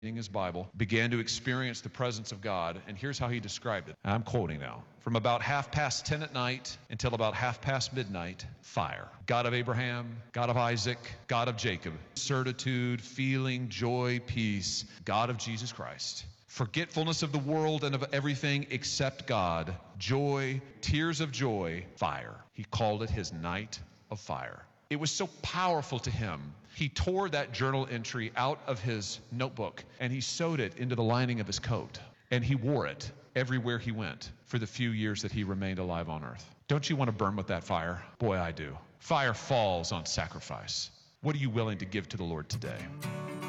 his Bible, began to experience the presence of God, and here's how he described it. I'm quoting now. From about 10:30 at night until about midnight, fire. God of Abraham, God of Isaac, God of Jacob. Certitude, feeling, joy, peace. God of Jesus Christ. Forgetfulness of the world and of everything except God. Joy, tears of joy, fire. He called it his night of fire. It was so powerful to him. He tore that journal entry out of his notebook and he sewed it into the lining of his coat. And he wore it everywhere he went for the few years that he remained alive on earth. Don't you want to burn with that fire? Boy, I do. Fire falls on sacrifice. What are you willing to give to the Lord today?